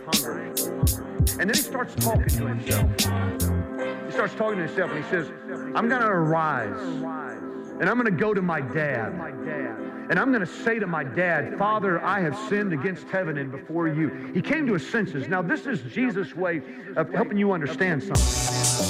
And then he starts talking to himself. He starts talking to himself and he says, I'm going to arise and I'm going to go to my dad. And I'm going to say to my dad, Father, I have sinned against heaven and before you. He came to his senses. Now, this is Jesus' way of helping you understand something.